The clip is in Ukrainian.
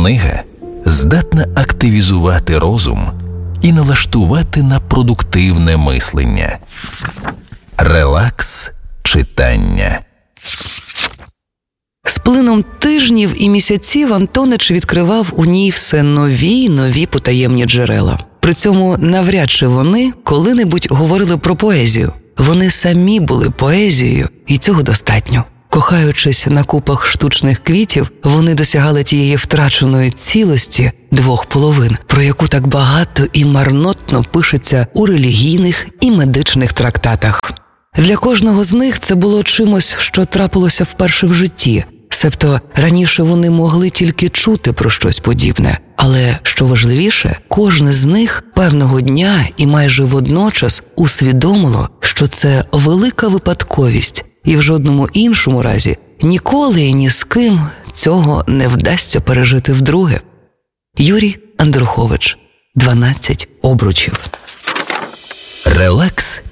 Книга здатна активізувати розум і налаштувати на продуктивне мислення. Релакс читання. З плином тижнів і місяців Антонич відкривав у ній все нові й нові потаємні джерела. При цьому навряд чи вони коли-небудь говорили про поезію. Вони самі були поезією, і цього достатньо. Кохаючись на купах штучних квітів, вони досягали тієї втраченої цілості двох половин, про яку так багато і марнотно пишеться у релігійних і медичних трактатах. Для кожного з них це було чимось, що трапилося вперше в житті, себто раніше вони могли тільки чути про щось подібне. Але, що важливіше, кожне з них певного дня і майже водночас усвідомило, що це велика випадковість, і в жодному іншому разі ніколи і ні з ким цього не вдасться пережити вдруге. Юрій Андрухович, 12 обручів. Релакс